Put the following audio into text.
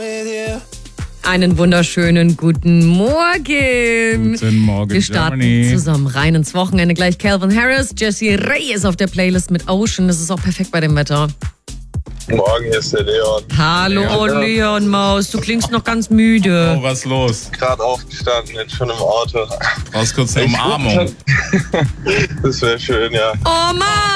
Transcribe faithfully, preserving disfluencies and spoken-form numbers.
Einen wunderschönen guten Morgen. Guten Morgen, Wir starten Germany. zusammen rein ins Wochenende. Gleich Calvin Harris, Jessie Reyes auf der Playlist mit Ocean. Das ist auch perfekt bei dem Wetter. Morgen, hier ist der Leon. Hallo, Leon. Leon Maus. Du klingst noch ganz müde. Oh, was ist los? Gerade aufgestanden, jetzt schon im Auto. Brauchst kurz eine Ich- Umarmung. Das wäre schön, ja. Oh Mann!